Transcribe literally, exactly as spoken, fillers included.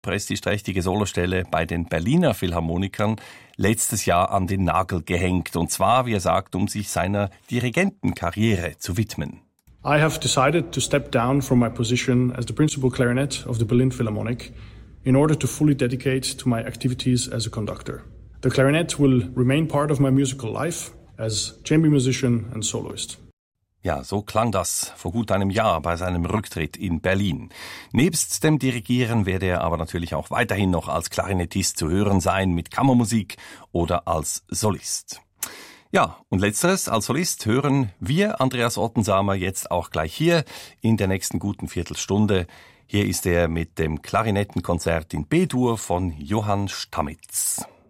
prestigeträchtige Solostelle bei den Berliner Philharmonikern letztes Jahr an den Nagel gehängt. Und zwar, wie er sagt, um sich seiner Dirigentenkarriere zu widmen. I have decided to step down from my position as the principal clarinet of the Berlin Philharmonic in order to fully dedicate to my activities as a conductor. The clarinet will remain part of my musical life as chamber musician and soloist. Ja, so klang das vor gut einem Jahr bei seinem Rücktritt in Berlin. Nebst dem Dirigieren werde er aber natürlich auch weiterhin noch als Klarinettist zu hören sein, mit Kammermusik oder als Solist. Ja, und letzteres als Solist hören wir, Andreas Ottensamer, jetzt auch gleich hier in der nächsten guten Viertelstunde. Hier ist er mit dem Klarinettenkonzert in B-Dur von Johann Stamitz.